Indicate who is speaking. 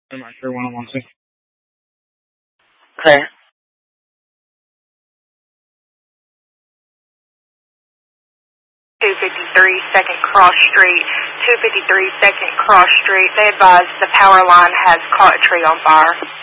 Speaker 1: I'm not sure when I want to.
Speaker 2: Clear.
Speaker 3: 253 Second Cross Street. 253 Second Cross Street. They advise the power line has caught a tree on fire.